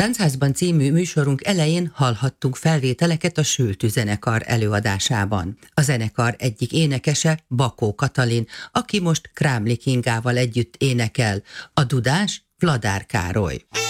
Tánchászban című műsorunk elején hallhattunk felvételeket a Sültű zenekar előadásában. A zenekar egyik énekese Bakó Katalin, aki most Krámli Kingával együtt énekel, a dudás Vladár Károly.